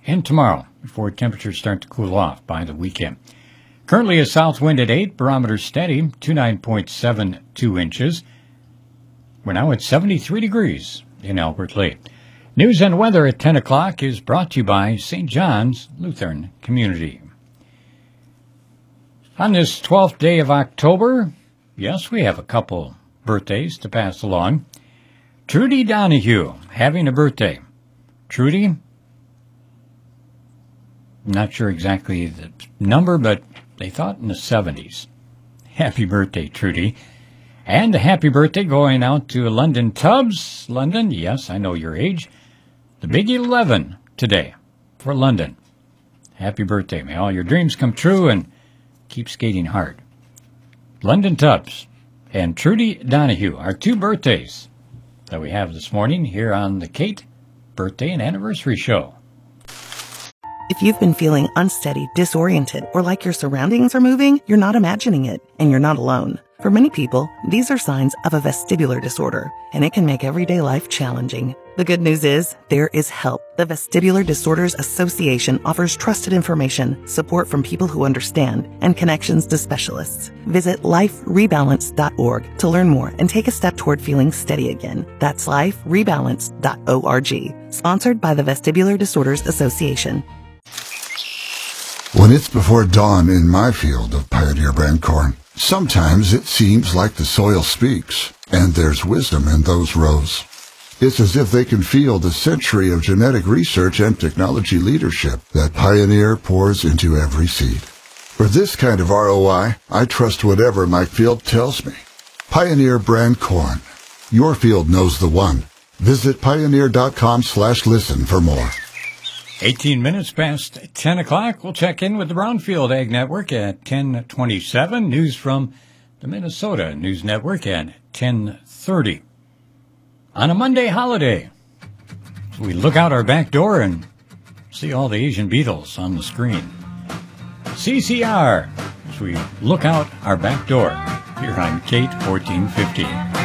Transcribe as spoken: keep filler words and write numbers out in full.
and tomorrow before temperatures start to cool off by the weekend. Currently a south wind at eight, barometer steady, twenty-nine point seven two inches. We're now at seventy-three degrees in Albert Lake. News and weather at ten o'clock is brought to you by Saint John's Lutheran Community. On this twelfth day of October, yes, we have a couple birthdays to pass along. Trudy Donahue having a birthday. Trudy, not sure exactly the number, but they thought in the seventies. Happy birthday, Trudy. And a happy birthday going out to London Tubbs. London, yes, I know your age. The big eleven today for London. Happy birthday. May all your dreams come true and keep skating hard. London Tubbs and Trudy Donahue are two birthdays that we have this morning here on the Kate Birthday and Anniversary Show. If you've been feeling unsteady, disoriented, or like your surroundings are moving, you're not imagining it, and you're not alone. For many people, these are signs of a vestibular disorder, and it can make everyday life challenging. The good news is, there is help. The Vestibular Disorders Association offers trusted information, support from people who understand, and connections to specialists. Visit life rebalance dot org to learn more and take a step toward feeling steady again. That's life rebalance dot org. Sponsored by the Vestibular Disorders Association. When it's before dawn in my field of Pioneer brand corn, sometimes it seems like the soil speaks, and there's wisdom in those rows. It's as if they can feel the century of genetic research and technology leadership that Pioneer pours into every seed. For this kind of R O I, I trust whatever my field tells me. Pioneer brand corn. Your field knows the one. Visit pioneer dot com slash listen for more. eighteen minutes past ten o'clock. We'll check in with the Brownfield Ag Network at ten twenty-seven. News from the Minnesota News Network at ten thirty. On a Monday holiday, we look out our back door and see all the Asian beetles on the screen. C C R, as we look out our back door here on Kate fourteen fifty.